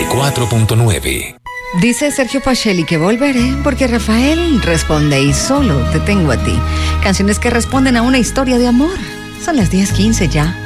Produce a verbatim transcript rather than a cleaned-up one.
y cuatro punto nueve. Dice Sergio Pacelli que volveré porque Rafael responde y solo te tengo a ti. Canciones que responden a una historia de amor. Son las diez quince ya.